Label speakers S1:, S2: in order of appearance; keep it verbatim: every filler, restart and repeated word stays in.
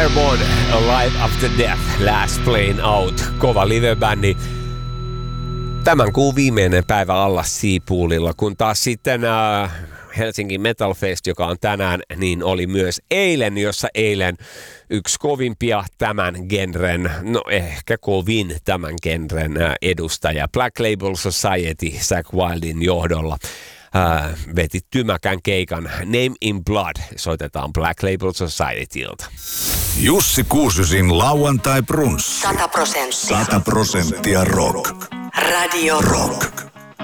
S1: Airborne, Life After Death, Last Plane Out, kova livebändi. Tämän kuun viimeinen päivä alla Seapoolilla, kun taas sitten äh, Helsingin Metal Fest, joka on tänään, niin oli myös eilen, jossa eilen yksi kovimpia tämän genren, no ehkä kovin tämän genren äh, edustaja, Black Label Society, Zakk Wildin johdolla. Äh, veti tymäkän keikan Name in Blood. Soitetaan Black Label Societylta.
S2: Jussi Kuusyosin lauantai brunssi.
S3: Sata prosenttia.
S2: Sata prosenttia rock.
S3: Radio
S2: Rock.